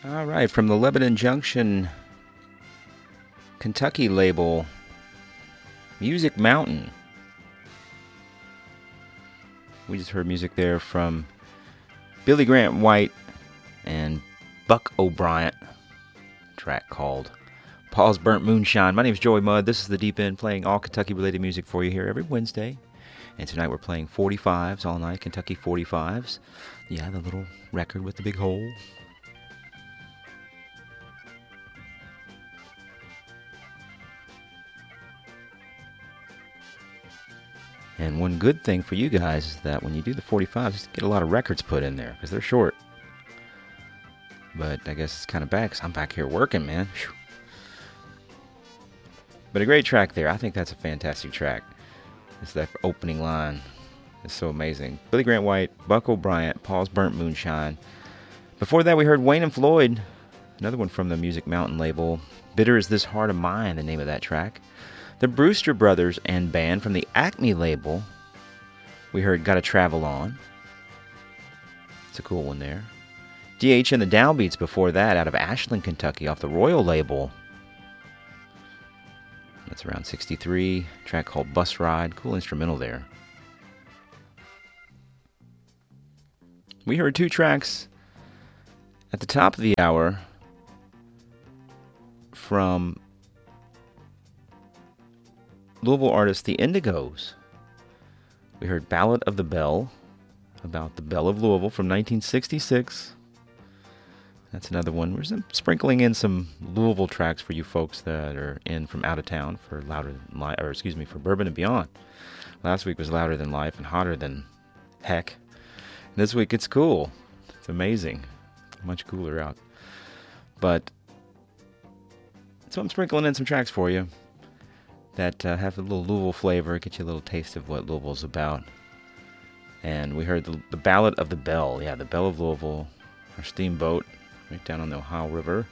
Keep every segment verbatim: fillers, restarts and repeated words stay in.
All right, from the Lebanon Junction, Kentucky label, Music Mountain. We just heard music there from Billy Grant White and Buck O'Brien. A track called Paul's Burnt Moonshine. My name is Joey Mudd. This is the Deep End, playing all Kentucky-related music for you here every Wednesday. And tonight we're playing forty-fives all night, Kentucky forty-fives. Yeah, the little record with the big hole. And one good thing for you guys is that when you do the forty-fives, you get a lot of records put in there because they're short. But I guess it's kind of bad because I'm back here working, man. Whew. But a great track there. I think that's a fantastic track. It's that opening line. It's so amazing. Billy Grant White, Buck O'Brien, Paul's Burnt Moonshine. Before that, we heard Wayne and Floyd, another one from the Music Mountain label. Bitter Is This Heart of Mine, the name of that track. The Brewster Brothers and Band from the Acme label. We heard Gotta Travel On. It's a cool one there. D H and the Downbeats before that, out of Ashland, Kentucky, off the Royal label. That's around sixty-three. A track called Bus Ride. Cool instrumental there. We heard two tracks at the top of the hour from Louisville artist The Indigos. We heard Ballad of the Bell, about the Belle of Louisville from nineteen sixty-six. That's another one. We're sprinkling in some Louisville tracks for you folks that are in from out of town for Louder Than Life, or excuse me, for Bourbon and Beyond. Last week was Louder Than Life and Hotter Than Heck. This week it's cool. It's amazing. Much cooler out. But so I'm sprinkling in some tracks for you that uh, have a little Louisville flavor, get you a little taste of what Louisville's about. And we heard the, the Ballad of the Bell. Yeah, the Belle of Louisville, our steamboat, right down on the Ohio River,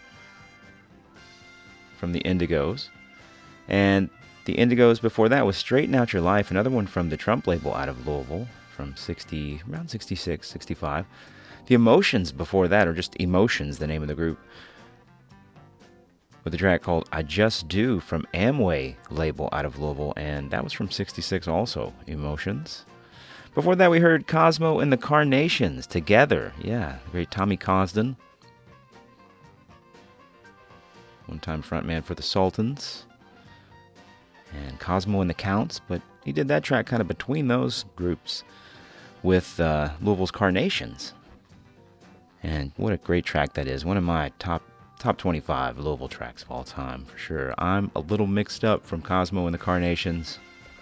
from the Indigos. And the Indigos before that was Straighten Out Your Life, another one from the Trump label out of Louisville, from sixty, around sixty-six, sixty-five. The Emotions before that, or just Emotions, the name of the group, with a track called I Just Do from Amway label out of Louisville, and that was from sixty-six also, Emotions. Before that, we heard Cosmo and the Carnations together. Yeah, the great Tommy Cosden, one-time frontman for the Sultans, and Cosmo and the Counts, but he did that track kind of between those groups with uh, Louisville's Carnations. And what a great track that is. One of my top top twenty-five Louisville tracks of all time, for sure. I'm a little mixed up from Cosmo and the Carnations.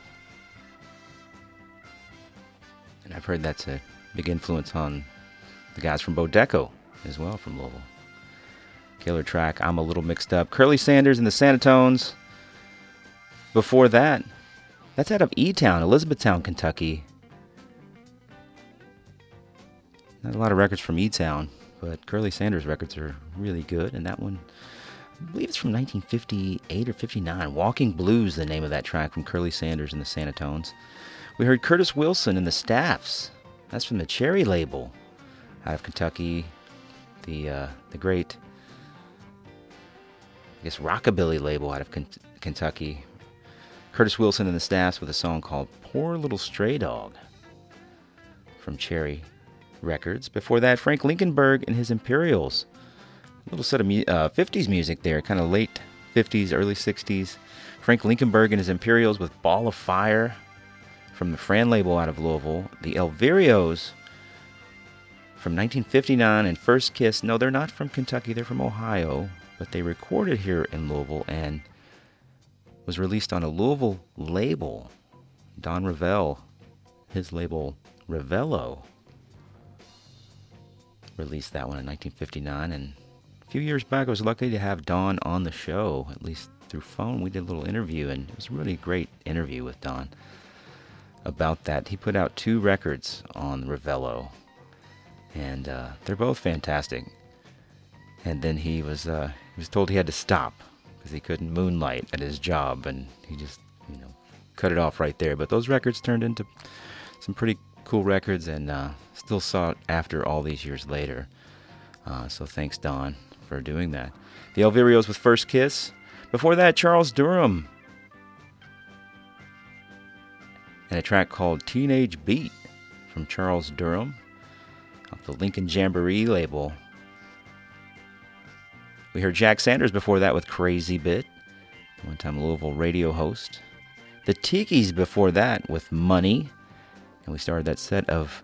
And I've heard that's a big influence on the guys from Bodeco as well, from Louisville. Killer track, I'm a little mixed up. Curly Sanders and the Sanatones. Before that, that's out of E-Town, Elizabethtown, Kentucky. Not a lot of records from E-Town, but Curly Sanders records are really good. And that one, I believe it's from nineteen fifty-eight or fifty-nine. Walking Blues, the name of that track from Curly Sanders and the Sanatones. We heard Curtis Wilson and the Staffs. That's from the Cherry label out of Kentucky. The uh, the great, I guess, rockabilly label out of K- Kentucky. Curtis Wilson and the Staffs with a song called Poor Little Stray Dog from Cherry Records. Before that, Frank Linkenberg and his Imperials. A little set of mu- uh, fifties music there, kind of late fifties, early sixties. Frank Linkenberg and his Imperials with Ball of Fire from the Fran label out of Louisville. The Elvirios from nineteen fifty-nine and First Kiss. No, they're not from Kentucky, they're from Ohio, but they recorded here in Louisville and was released on a Louisville label. Don Revelle, his label Revello, released that one in nineteen fifty-nine. And a few years back, I was lucky to have Don on the show, at least through phone. We did a little interview, and it was a really great interview with Don about that. He put out two records on Revello, and uh, they're both fantastic. And then he was uh, he was told he had to stop because he couldn't moonlight at his job, and he just, you know, cut it off right there. But those records turned into some pretty cool records, and uh, still sought after all these years later. Uh, so thanks, Don, for doing that. The Elvirios with First Kiss. Before that, Charles Durham. And a track called Teenage Beat from Charles Durham off the Lincoln Jamboree label. We heard Jack Sanders before that with Crazy Bit, one time Louisville radio host. The Tikis before that with Money. And we started that set of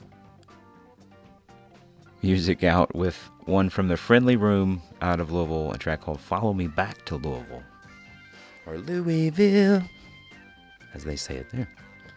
music out with one from the Friendly Room out of Louisville, a track called Follow Me Back to Louisville. Or Louisville, as they say it there.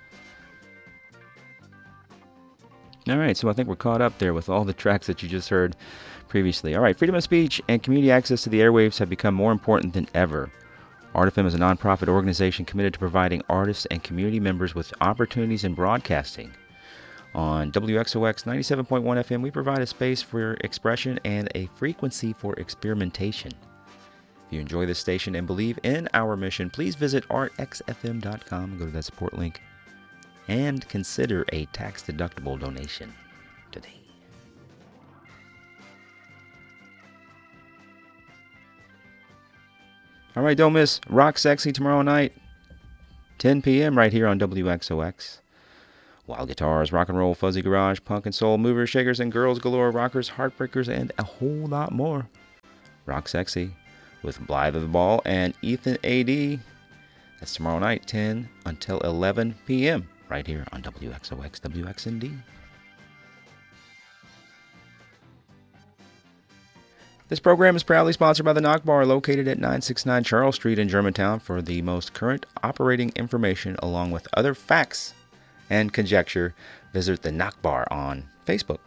All right, so I think we're caught up there with all the tracks that you just heard previously. All right, freedom of speech and community access to the airwaves have become more important than ever. Art F M is a nonprofit organization committed to providing artists and community members with opportunities in broadcasting. On W X O X ninety-seven point one F M, we provide a space for expression and a frequency for experimentation. If you enjoy this station and believe in our mission, please visit art x f m dot com and go to that support link and consider a tax-deductible donation today. All right, don't miss Rock Sexy tomorrow night, ten p.m. right here on W X O X. Wild guitars, rock and roll, fuzzy garage, punk and soul, movers, shakers, and girls galore, rockers, heartbreakers, and a whole lot more. Rock Sexy with Blythe of the Ball and Ethan A D. That's tomorrow night, ten until eleven p.m. right here on W X O X W X N D. This program is proudly sponsored by the Knock Bar, located at nine sixty-nine Charles Street in Germantown. For the most current operating information, along with other facts and conjecture, visit the Knock Bar on Facebook.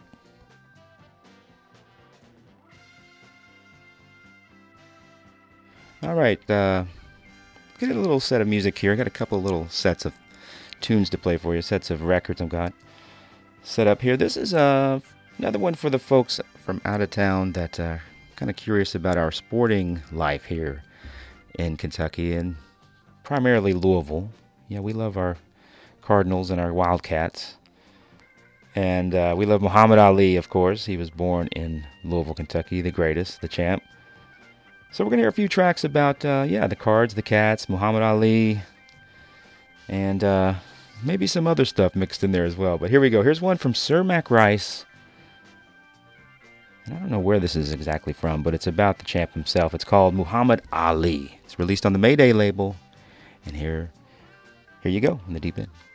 All right, uh, get a little set of music here. I got a couple of little sets of tunes to play for you, sets of records I've got set up here. This is uh, another one for the folks from out of town that are uh, kind of curious about our sporting life here in Kentucky and primarily Louisville. Yeah, we love our Cardinals and our Wildcats. And uh, we love Muhammad Ali, of course. He was born in Louisville, Kentucky, the greatest, the champ. So we're going to hear a few tracks about, uh, yeah, the Cards, the Cats, Muhammad Ali, and uh, maybe some other stuff mixed in there as well. But here we go. Here's one from Sir Mac Rice. And I don't know where this is exactly from, but it's about the champ himself. It's called Muhammad Ali. It's released on the Mayday label. And here, here you go, in the deep end.